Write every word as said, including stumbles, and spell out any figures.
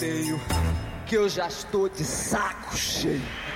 tenho, que eu já estou de saco cheio.